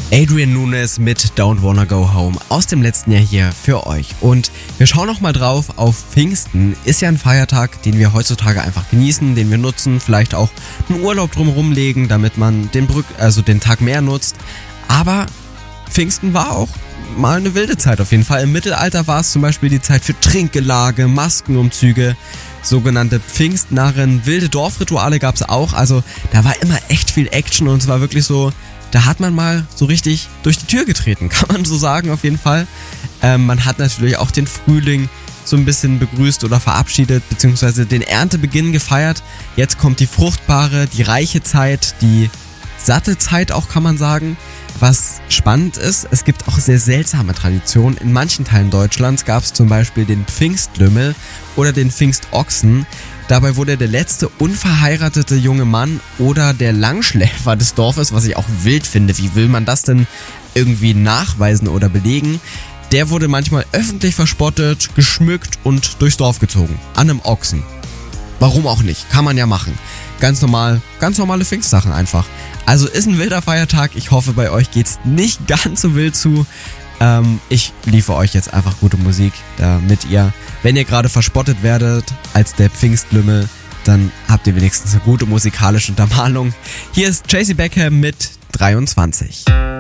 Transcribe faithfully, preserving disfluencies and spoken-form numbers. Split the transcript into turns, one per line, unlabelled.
Adrian Nunes mit Don't Wanna Go Home aus dem letzten Jahr hier für euch. Und wir schauen noch mal drauf auf Pfingsten. Ist ja ein Feiertag, den wir heutzutage einfach genießen, den wir nutzen, vielleicht auch einen Urlaub drumherum legen, damit man den Brück, also den Tag mehr nutzt. Aber Pfingsten war auch mal eine wilde Zeit auf jeden Fall. Im Mittelalter war es zum Beispiel die Zeit für Trinkgelage, Maskenumzüge, sogenannte Pfingstnarren, wilde Dorfrituale gab es auch. Also da war immer echt viel Action und es war wirklich so, da hat man mal so richtig durch die Tür getreten, kann man so sagen auf jeden Fall. Ähm, man hat natürlich auch den Frühling so ein bisschen begrüßt oder verabschiedet, beziehungsweise den Erntebeginn gefeiert. Jetzt kommt die fruchtbare, die reiche Zeit, die satte Zeit auch, kann man sagen. Was spannend ist, es gibt auch sehr seltsame Traditionen. In manchen Teilen Deutschlands gab es zum Beispiel den Pfingstlümmel oder den Pfingstochsen. Dabei wurde der letzte unverheiratete junge Mann oder der Langschläfer des Dorfes, was ich auch wild finde, wie will man das denn irgendwie nachweisen oder belegen, der wurde manchmal öffentlich verspottet, geschmückt und durchs Dorf gezogen. An einem Ochsen. Warum auch nicht? Kann man ja machen. Ganz normal, ganz normale Pfingstsachen einfach. Also ist ein wilder Feiertag. Ich hoffe, bei euch geht's nicht ganz so wild zu. Ähm, ich liefere euch jetzt einfach gute Musik, damit ihr, wenn ihr gerade verspottet werdet als der Pfingstlümmel, dann habt ihr wenigstens eine gute musikalische Untermalung. Hier ist Tracy Beckham mit dreiundzwanzig.